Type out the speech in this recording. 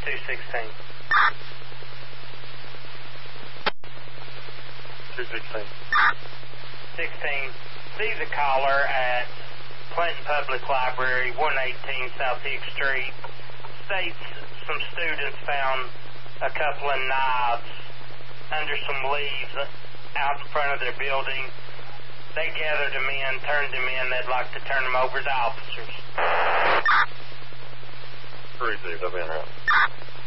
216. 216. 16. Sees a caller at Clinton Public Library, 118 South Hicks Street. States some students found a couple of knives under some leaves out in front of their building. They gathered them in, turned them in. They'd like to turn them over to officers. 3-6, I've been around.